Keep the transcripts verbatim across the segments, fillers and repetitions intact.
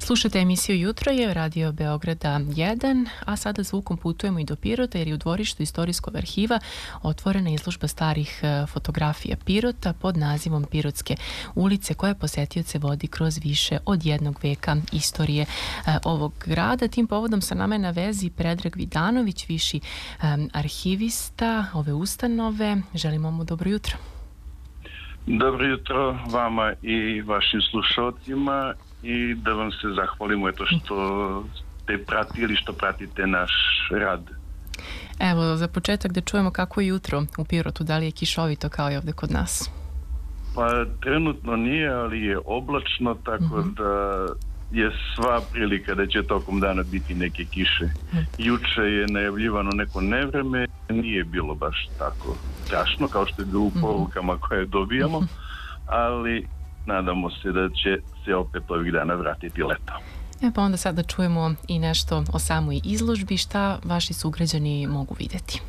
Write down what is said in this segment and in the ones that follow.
Slušate emisiju Jutro je Radio Beograda jedan, a sada zvukom putujemo i do Pirota jer je u dvorištu Istorijskog arhiva otvorena izložba starih fotografija Pirota pod nazivom Pirotske ulice, koja posetioce vodi kroz više od jednog veka istorije ovog grada. Tim povodom sa nama je na vezi Predrag Vidanović, viši arhivista ove ustanove. Želimo mu dobro jutro. Dobro jutro vama i vašim slušalcima i da vam se zahvalimo eto što ste pratili, što pratite naš rad. Evo, za početak da čujemo kako je jutro u Pirotu, da li je kišovito kao i ovde kod nas? Pa trenutno nije, ali je oblačno, tako mm-hmm. da je sva prilika da će tokom dana biti neke kiše. Mm. Juče je najavljivano neko nevreme, nije bilo baš tako strašno kao što je bilo u porukama koje dobijamo, ali nadamo se da će se opet ovih dana vratiti leto. E pa onda sada čujemo i nešto o samoj izložbi. Šta vaši sugrađani mogu vidjeti?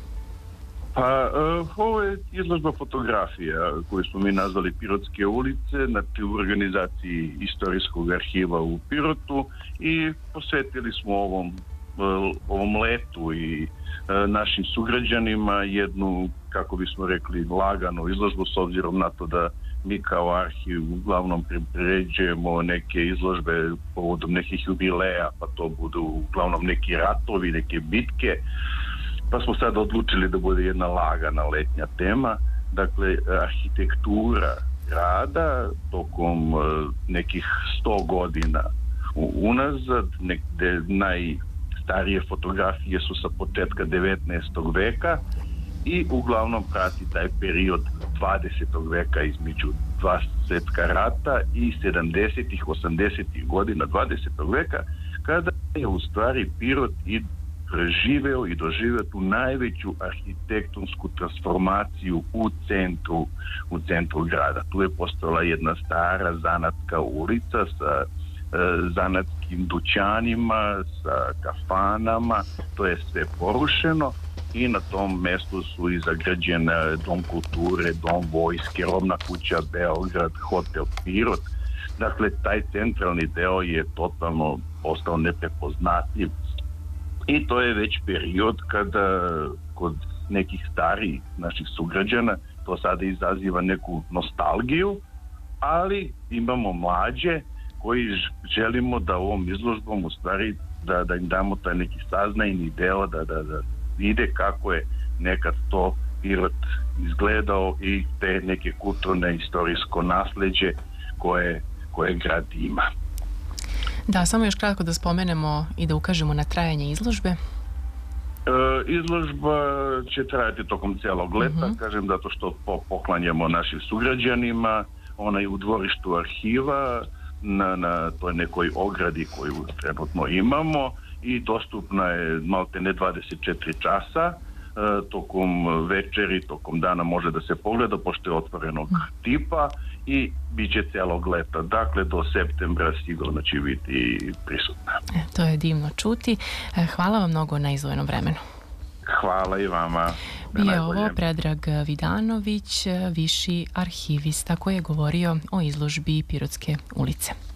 Pa, uh, ovo je izložba fotografija koju smo mi nazvali Pirotske ulice, znači u organizaciji Istorijskog arhiva u Pirotu, i posvetili smo ovom, uh, ovom letu i uh, našim sugrađanima jednu, kako bismo rekli, laganu izložbu, s obzirom na to da mi kao arhiv uglavnom priređujemo neke izložbe povodom nekih jubileja, pa to budu uglavnom neki ratovi, neke bitke. Pa smo sad odlučili da bude jedna lagana letnja tema, dakle arhitektura grada tokom uh, nekih sto godina unazad, negde najstarije fotografije su sa početka devetnaestog veka i uglavnom prati taj period dvadesetog veka između dva svjetska rata i sedamdesetih, osamdesetih godina dvadesetog veka, kada je u stvari Pirot i preživeo i doživeo tu najveću arhitektonsku transformaciju u centru, u centru grada. Tu je postojala jedna stara zanatska ulica sa e, zanatskim dućanima, sa kafanama, to je sve porušeno i na tom mjestu su i zagrađene Dom kulture, Dom vojske, Robna kuća Beograd, Hotel Pirot. Dakle, taj centralni deo je totalno postao neprepoznatljiv. I to je već period kada kod nekih starijih naših sugrađana to sada izaziva neku nostalgiju, ali imamo mlađe koji želimo da ovom izložbom u stvari da, da im damo taj neki saznajni deo, da, da, da vide kako je nekad to Pirot izgledao i te neke kulturne istorijsko nasleđe koje, koje grad ima. Da, samo još kratko da spomenemo i da ukažemo na trajanje izložbe. E, izložba će trajati tokom cijelog leta, uh-huh. kažem, zato što po, poklanjamo našim sugrađanima. Ona je u dvorištu arhiva, na, na toj nekoj ogradi koju trenutno imamo i dostupna je malte ne dvadeset četiri časa. E, tokom večeri, tokom dana može da se pogleda, pošto je otvorenog uh-huh. tipa, i bit će cijelog leta. Dakle, do septembra sigurno će biti prisutna. E, to je divno čuti. E, hvala vam mnogo na izdvojenom vremenu. Hvala i vama. Bio je ovo Predrag Vidanović, viši arhivista, koji je govorio o izložbi Pirotske ulice.